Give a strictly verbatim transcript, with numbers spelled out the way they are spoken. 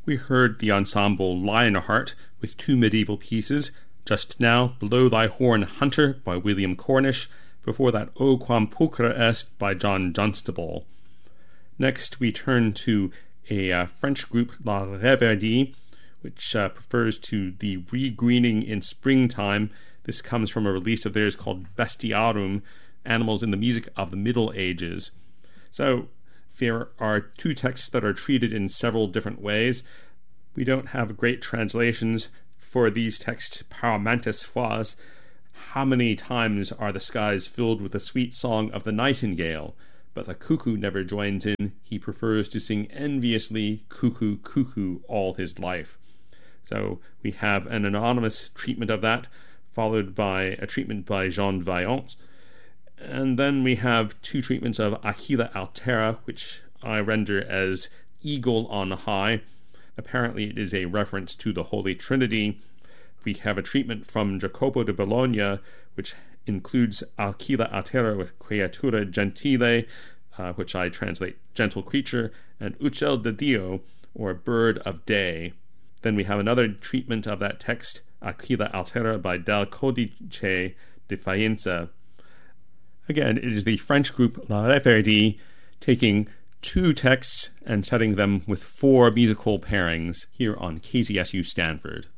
We heard the ensemble Lionheart with two medieval pieces, just now Below Thy Horn Hunter by William Cornish, before that O Quam Pulchra Est by John Dunstable. Next we turn to a uh, French group, La Reverdie, which uh, prefers to the regreening in springtime. This comes from a release of theirs called Bestiarum, Animals in the Music of the Middle Ages. So there are two texts that are treated in several different ways. We don't have great translations for these texts. Paramantis fois, how many times are the skies filled with the sweet song of the nightingale? But the cuckoo never joins in. He prefers to sing enviously cuckoo, cuckoo all his life. So we have an anonymous treatment of that, followed by a treatment by Jean Vaillant. And then we have two treatments of Aquila Altera, which I render as eagle on high. Apparently it is a reference to the Holy Trinity. We have a treatment from Jacopo de Bologna, which includes Aquila Altera with Creatura Gentile, uh, which I translate gentle creature, and Uccel de Dio, or bird of day. Then we have another treatment of that text, Aquila Altera by Del Codice de Faenza. Again, it is the French group La Reverdie taking two texts and setting them with four musical pairings here on K Z S U Stanford.